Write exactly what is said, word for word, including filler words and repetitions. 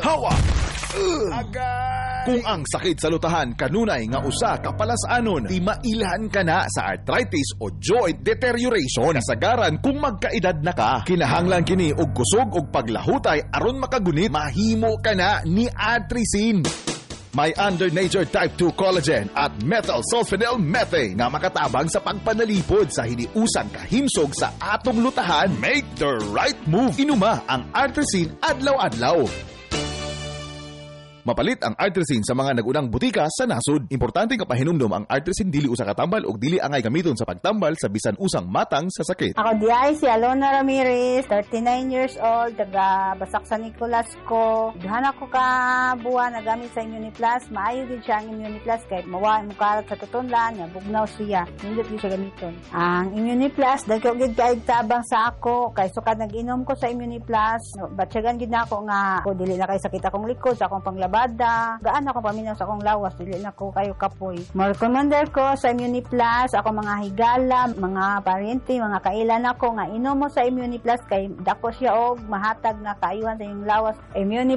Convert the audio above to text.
hawa. Agay! Kung ang sakit sa lutahan kanunay nga usa kapalasanon, di mailhan ka na sa arthritis o joint deterioration. Kasagaran kung magkaedad na ka. Kinahanglan kini og kusog og paglahutay aron makagunit. Mahimo ka na ni Atricin. May under nature type two collagen at methyl sulfonyl methane nga makatabang sa pagpanalipod sa hiniusang kahimsog sa atong lutahan. Make the right move. Inuma ang Atricin adlaw-adlaw. Mapalit ang Artricin sa mga nagunang butika sa nasod. Importante nga pahinumdom ang Artricin dili usa ka tambal ug dili angay gamiton sa pagtambal sa bisan usang matang sa sakit. Ako di ay si Alona Ramirez, thirty-nine years old, taga Basak San Nicolas ko. Duhan ako ka buwan nagamit sa Immuniplus. Maayo din siya ang Immuniplus kahit mawa mo karat sa tutunlan, nga bugnaw siya. Hindi din siya gamiton. Ang Immuniplus dagko gid kay tabang sa ako kay sukad nag-inom ko sa Immuniplus. Batyagan gid na ako nga ko dili na kay sakit akong likod sa akong panglaba. Gaan ako paminaw sa akong lawas, dili na ko kayo kapoy. Mo-recommender ko sa Immuniplus, ako mga higala, mga paryente, mga kailan ako nga inom mo sa Immuniplus kay dako siya og mahatag nga kaayuhan sa inyong lawas. Immuniplus